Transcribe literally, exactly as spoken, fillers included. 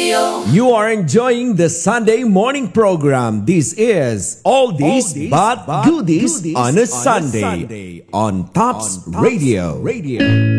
You are enjoying the Sunday morning program. This is Oldies, Oldies but, but Goodies, Goodies on a on a Sunday, Sunday on Tops on Tops Radio. Radio.